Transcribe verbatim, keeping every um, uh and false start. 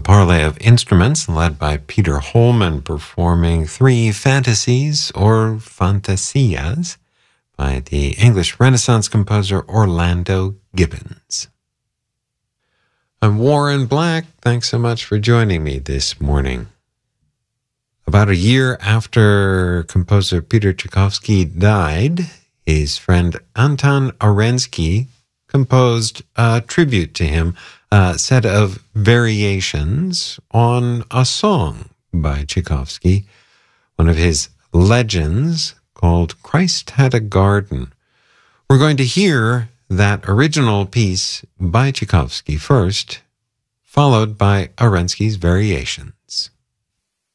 parley of instruments led by Peter Holman performing three fantasies or fantasias by the English Renaissance composer Orlando Gibbons. I'm Warren Black. Thanks so much for joining me this morning. About a year after composer Peter Tchaikovsky died, his friend Anton Arensky composed a tribute to him, a set of variations on a song by Tchaikovsky, one of his legends called Christ Had a Garden. We're going to hear that original piece by Tchaikovsky first, followed by Arensky's variation.